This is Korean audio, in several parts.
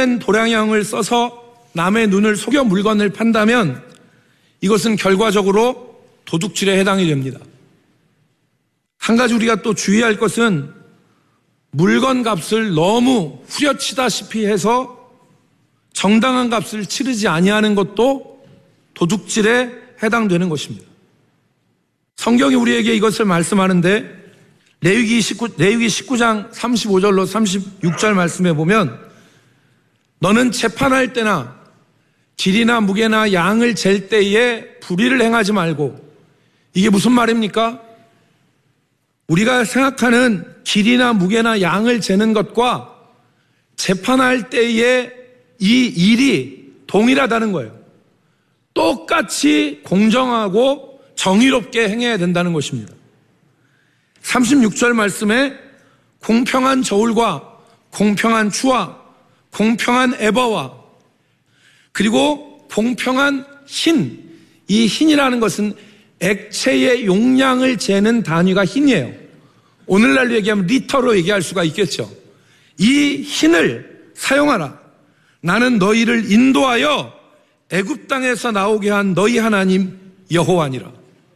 잘못된 도량형을 써서 남의 눈을 속여 물건을 판다면 이것은 결과적으로 도둑질에 해당이 됩니다. 한 가지 우리가 또 주의할 것은 물건 값을 너무 후려치다시피 해서 정당한 값을 치르지 아니하는 것도 도둑질에 해당되는 것입니다. 성경이 우리에게 이것을 말씀하는데 레위기 19장 35절로 36절 말씀에 보면 너는 재판할 때나 길이나 무게나 양을 잴 때에 불의를 행하지 말고, 이게 무슨 말입니까? 우리가 생각하는 길이나 무게나 양을 재는 것과 재판할 때의 이 일이 동일하다는 거예요. 똑같이 공정하고 정의롭게 행해야 된다는 것입니다. 36절 말씀에 공평한 저울과 공평한 추와 공평한 에버와 그리고 공평한 흰, 이 흰이라는 것은 액체의 용량을 재는 단위가 흰이에요. 오늘날로 얘기하면 리터로 얘기할 수가 있겠죠. 이 흰을 사용하라. 나는 너희를 인도하여 애굽 땅에서 나오게 한 너희 하나님 여호와니라.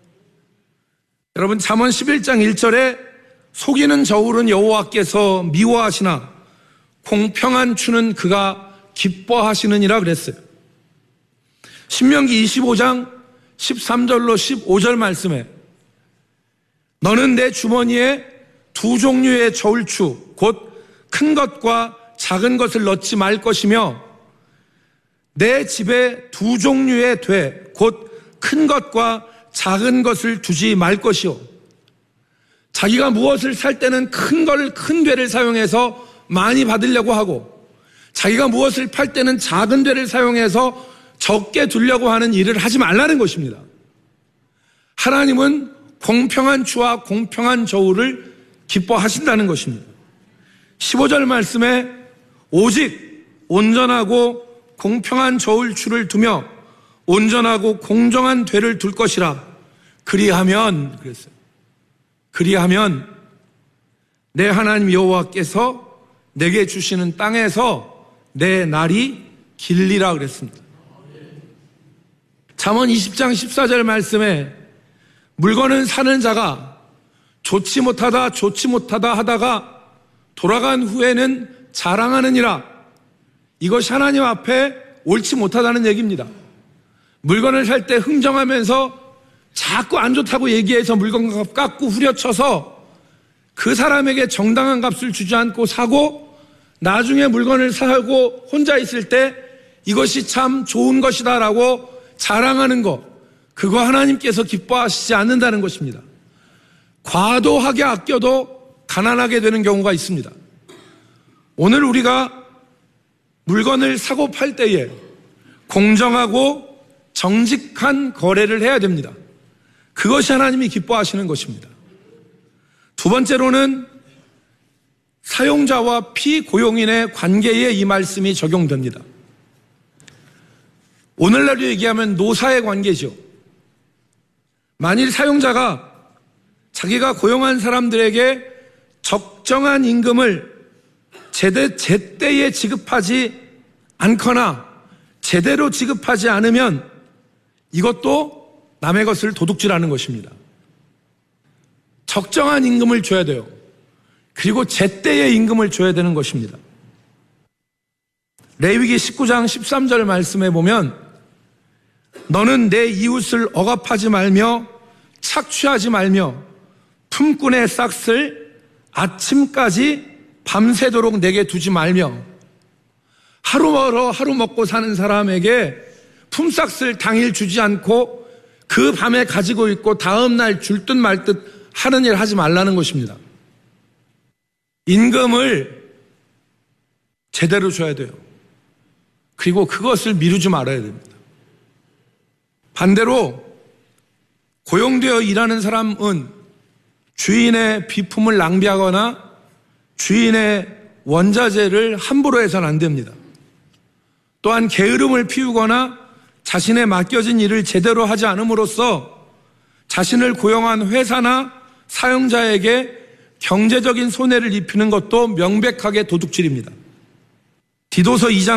여러분, 잠언 11장 1절에 속이는 저울은 여호와께서 미워하시나 공평한 추는 그가 기뻐하시느니라 그랬어요. 신명기 25장 13절로 15절 말씀에 너는 내 주머니에 두 종류의 저울추 곧 큰 것과 작은 것을 넣지 말 것이며 내 집에 두 종류의 돼 곧 큰 것과 작은 것을 두지 말 것이요. 자기가 무엇을 살 때는 큰 되를 사용해서 많이 받으려고 하고 자기가 무엇을 팔 때는 작은 되를 사용해서 적게 두려고 하는 일을 하지 말라는 것입니다. 하나님은 공평한 추와 공평한 저울을 기뻐하신다는 것입니다. 15절 말씀에 오직 온전하고 공평한 저울추를 두며 온전하고 공정한 되를 둘 것이라. 그리하면 그랬어요. 그리하면 내 하나님 여호와께서 내게 주시는 땅에서 내 날이 길리라 그랬습니다. 잠언 20장 14절 말씀에 물건을 사는 자가 좋지 못하다 하다가 돌아간 후에는 자랑하느니라. 이것이 하나님 앞에 옳지 못하다는 얘기입니다. 물건을 살 때 흥정하면서 자꾸 안 좋다고 얘기해서 물건 값 깎고 후려쳐서 그 사람에게 정당한 값을 주지 않고 사고 나중에 물건을 사고 혼자 있을 때 이것이 참 좋은 것이다 라고 자랑하는 것, 그거 하나님께서 기뻐하시지 않는다는 것입니다. 과도하게 아껴도 가난하게 되는 경우가 있습니다. 오늘 우리가 물건을 사고 팔 때에 공정하고 정직한 거래를 해야 됩니다. 그것이 하나님이 기뻐하시는 것입니다. 두 번째로는 사용자와 피고용인의 관계에 이 말씀이 적용됩니다. 오늘날로 얘기하면 노사의 관계죠. 만일 사용자가 자기가 고용한 사람들에게 적정한 임금을 제때에 지급하지 않거나 제대로 지급하지 않으면 이것도 남의 것을 도둑질하는 것입니다. 적정한 임금을 줘야 돼요. 그리고 제때에 임금을 줘야 되는 것입니다. 레위기 19장 13절 말씀에 보면 너는 내 이웃을 억압하지 말며 착취하지 말며 품꾼의 싹을 아침까지 밤새도록 내게 두지 말며, 하루 멀어 하루 먹고 사는 사람에게 품삯을 당일 주지 않고 그 밤에 가지고 있고 다음날 줄 듯 말 듯 하는 일 하지 말라는 것입니다. 임금을 제대로 줘야 돼요. 그리고 그것을 미루지 말아야 됩니다. 반대로 고용되어 일하는 사람은 주인의 비품을 낭비하거나 주인의 원자재를 함부로 해서는 안 됩니다. 또한 게으름을 피우거나 자신의 맡겨진 일을 제대로 하지 않음으로써 자신을 고용한 회사나 사용자에게 경제적인 손해를 입히는 것도 명백하게 도둑질입니다. 디도서 2장